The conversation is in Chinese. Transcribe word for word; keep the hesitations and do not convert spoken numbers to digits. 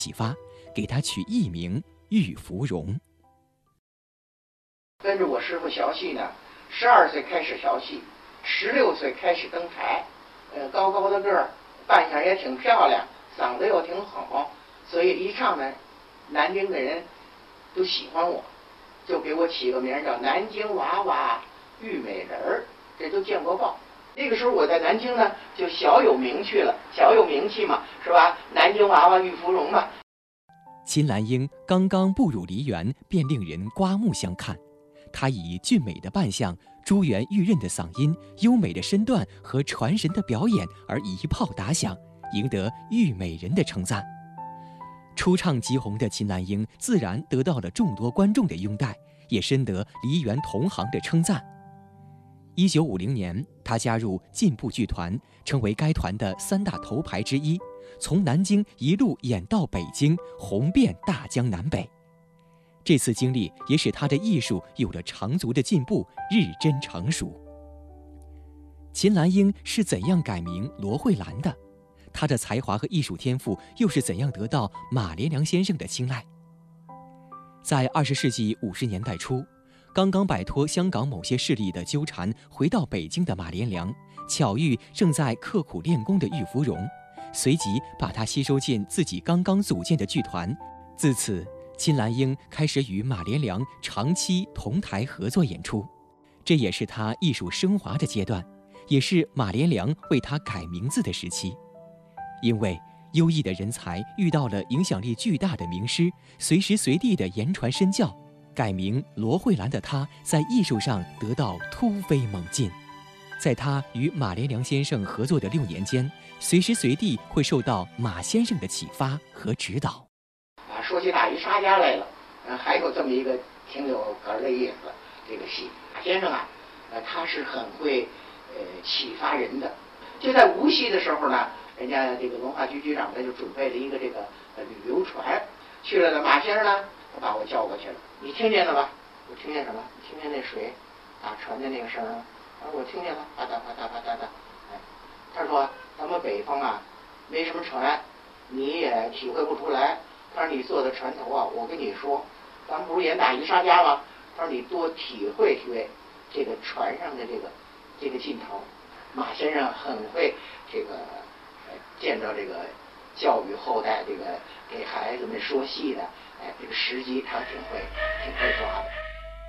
启发，给他取艺名玉芙蓉。 跟着我师傅学戏呢，十二岁开始学戏，十六岁开始登台，呃，高高的个儿，扮相也挺漂亮，嗓子又挺好，所以一唱呢，南京的人都喜欢我，就给我起个名叫南京娃娃玉美人儿，这都见过报。那个时候我在南京呢，就小有名气了，小有名气嘛，是吧？南京娃娃玉芙蓉嘛。 秦兰英刚刚步入梨园，便令人刮目相看。她以俊美的扮相、珠圆玉润的嗓音、优美的身段和传神的表演而一炮打响，赢得玉美人的称赞。初唱即红的秦兰英自然得到了众多观众的拥戴，也深得梨园同行的称赞。一九五零年，她加入进步剧团，成为该团的三大头牌之一，从南京一路演到北京，红遍大江南北。这次经历也使她的艺术有了长足的进步，日臻成熟。秦兰英是怎样改名罗慧兰的？她的才华和艺术天赋又是怎样得到马连良先生的青睐？在二十世纪五十年代初，刚刚摆脱香港某些势力的纠缠，回到北京的马连良巧遇正在刻苦练功的玉芙蓉，随即把她吸收进自己刚刚组建的剧团。自此，秦兰英开始与马连良长期同台合作演出，这也是她艺术升华的阶段，也是马连良为她改名字的时期。因为优异的人才遇到了影响力巨大的名师，随时随地的言传身教，改名罗慧兰的她在艺术上得到突飞猛进。在她与马连良先生合作的六年间，随时随地会受到马先生的启发和指导。 啊，说起大鱼沙家来了，呃，还有这么一个挺有哏儿的意思，这个戏，马先生啊，呃，他是很会呃启发人的。就在无锡的时候呢，人家这个文化局局长呢就准备了一个这个呃旅游船，去了的马先生呢，他把我叫过去了，你听见了吧？我听见什么？听见那水打船的那个声啊？啊，我听见了，啪嗒啪嗒啪嗒的。哎，他说咱们北方啊，没什么船，你也体会不出来。他说你坐在船头啊，我跟你说，咱们不是演大鱼沙家吗？他说你多体会体会这个船上的这个这个劲头。马先生很会这个呃见到这个教育后代，这个给孩子们说戏的，哎，这个时机他挺会挺会抓的。